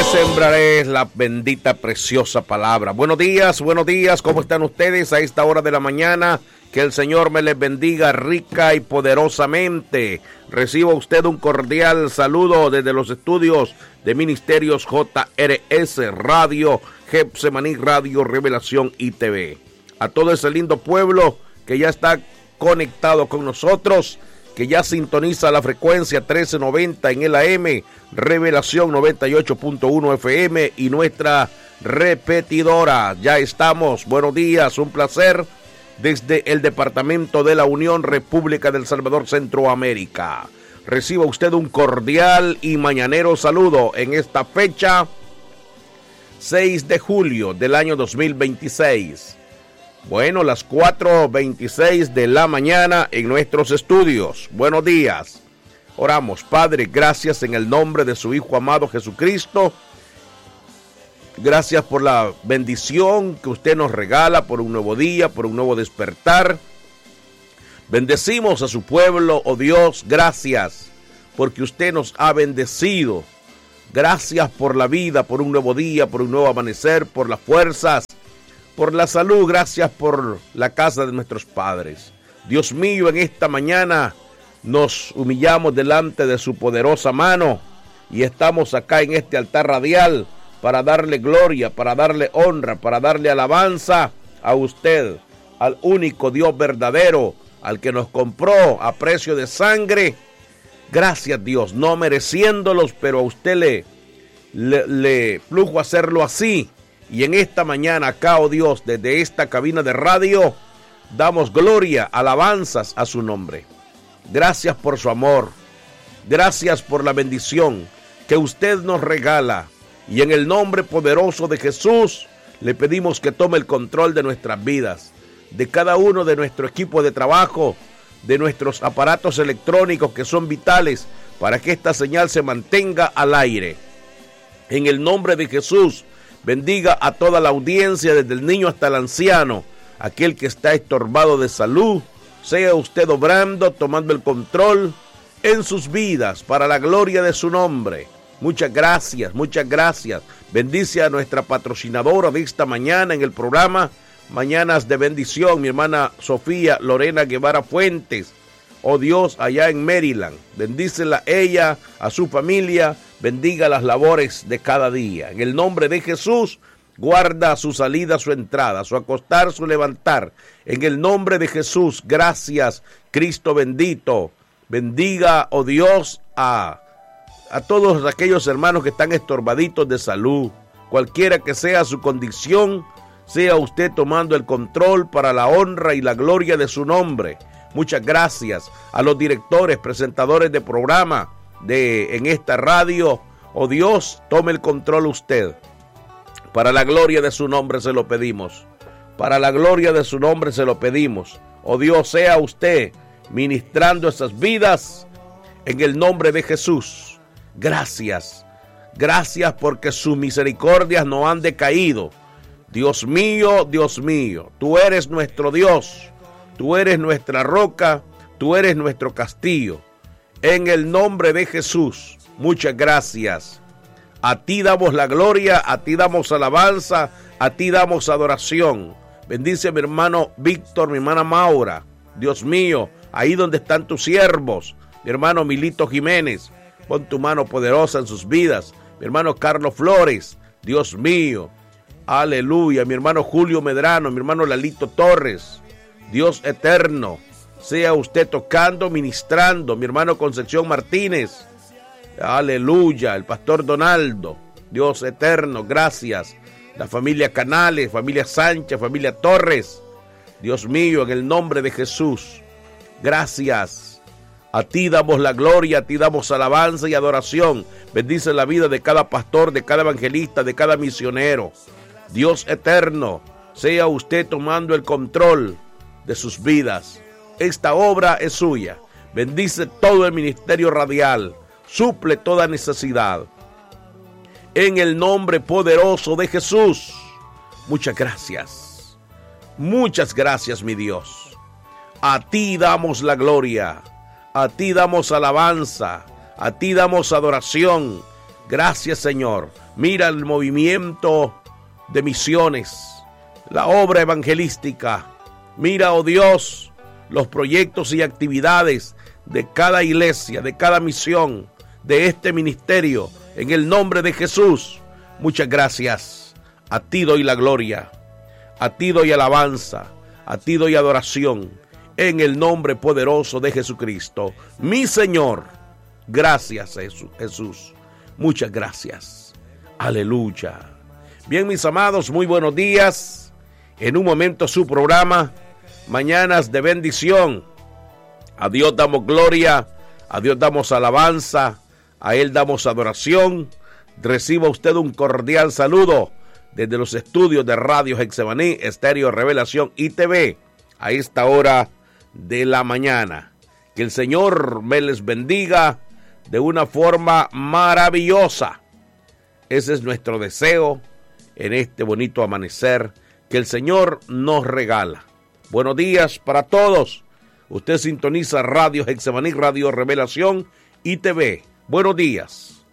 sembraré la bendita, preciosa palabra. Buenos días, ¿cómo están ustedes a esta hora de la mañana? Que el Señor me les bendiga rica y poderosamente. Reciba usted un cordial saludo desde los estudios de Ministerios JRS Radio, Getsemaní Radio, Revelación y TV. A todo ese lindo pueblo que ya está conectado con nosotros, que ya sintoniza la frecuencia 1390 en el AM, Revelación 98.1 FM y nuestra repetidora. Ya estamos, buenos días, un placer desde el Departamento de la Unión, República del Salvador, Centroamérica. Reciba usted un cordial y mañanero saludo en esta fecha, 6 de julio del año 2026. Bueno, las 4:26 de la mañana en nuestros estudios. Buenos días. Oramos, Padre, gracias en el nombre de su Hijo amado Jesucristo. Gracias por la bendición que usted nos regala, por un nuevo día, por un nuevo despertar. Bendecimos a su pueblo, oh Dios, gracias porque usted nos ha bendecido. Gracias por la vida, por un nuevo día, por un nuevo amanecer, por las fuerzas, por la salud, gracias por la casa de nuestros padres. Dios mío, en esta mañana nos humillamos delante de su poderosa mano y estamos acá en este altar radial para darle gloria, para darle honra, para darle alabanza a usted, al único Dios verdadero, al que nos compró a precio de sangre. Gracias, Dios, no mereciéndolos, pero a usted le plugo hacerlo así. Y en esta mañana acá, oh Dios, desde esta cabina de radio, damos gloria, alabanzas a su nombre. Gracias por su amor, gracias por la bendición que usted nos regala. Y en el nombre poderoso de Jesús, le pedimos que tome el control de nuestras vidas, de cada uno de nuestro equipo de trabajo, de nuestros aparatos electrónicos que son vitales para que esta señal se mantenga al aire. En el nombre de Jesús, bendiga a toda la audiencia, desde el niño hasta el anciano, aquel que está estorbado de salud. Sea usted obrando, tomando el control en sus vidas para la gloria de su nombre. Muchas gracias, muchas gracias. Bendice a nuestra patrocinadora de esta mañana en el programa Mañanas de Bendición, mi hermana Sofía Lorena Guevara Fuentes. Oh Dios, allá en Maryland, bendícela ella, a su familia, bendiga las labores de cada día. En el nombre de Jesús, guarda su salida, su entrada, su acostar, su levantar. En el nombre de Jesús, gracias, Cristo bendito. Bendiga, oh Dios, a todos aquellos hermanos que están estorbaditos de salud. Cualquiera que sea su condición, sea usted tomando el control para la honra y la gloria de su nombre. Muchas gracias a los directores, presentadores de programa en esta radio. Oh Dios, tome el control usted. Para la gloria de su nombre se lo pedimos. Para la gloria de su nombre se lo pedimos. Oh Dios, sea usted ministrando esas vidas en el nombre de Jesús. Gracias. Gracias porque sus misericordias no han decaído. Dios mío, tú eres nuestro Dios. Tú eres nuestra roca, tú eres nuestro castillo. En el nombre de Jesús, muchas gracias. A ti damos la gloria, a ti damos alabanza, a ti damos adoración. Bendice a mi hermano Víctor, mi hermana Maura. Dios mío, ahí donde están tus siervos. Mi hermano Milito Jiménez, pon tu mano poderosa en sus vidas. Mi hermano Carlos Flores, Dios mío, aleluya. Mi hermano Julio Medrano, mi hermano Lalito Torres. Dios eterno, sea usted tocando, ministrando. Mi hermano Concepción Martínez, aleluya. El pastor Donaldo, Dios eterno, gracias. La familia Canales, familia Sánchez, familia Torres, Dios mío, en el nombre de Jesús, gracias. A ti damos la gloria, a ti damos alabanza y adoración. Bendice la vida de cada pastor, de cada evangelista, de cada misionero. Dios eterno, sea usted tomando el control de sus vidas. Esta obra es suya. Bendice todo el ministerio radial. Suple toda necesidad. En el nombre poderoso de Jesús. Muchas gracias. Muchas gracias, mi Dios. A ti damos la gloria. A ti damos alabanza. A ti damos adoración. Gracias, Señor. Mira el movimiento de misiones, la obra evangelística. Mira, oh Dios, los proyectos y actividades de cada iglesia, de cada misión, de este ministerio, en el nombre de Jesús. Muchas gracias. A ti doy la gloria, a ti doy alabanza, a ti doy adoración, en el nombre poderoso de Jesucristo, mi Señor. Gracias, Jesús. Muchas gracias. Aleluya. Bien, mis amados, muy buenos días. En un momento su programa, Mañanas de Bendición. A Dios damos gloria, a Dios damos alabanza, a Él damos adoración. Reciba usted un cordial saludo desde los estudios de Radio Getsemaní, Estéreo Revelación ITV, a esta hora de la mañana. Que el Señor me les bendiga de una forma maravillosa. Ese es nuestro deseo en este bonito amanecer que el Señor nos regala. Buenos días para todos. Usted sintoniza Radio Getsemaní, Radio Revelación ITV. Buenos días.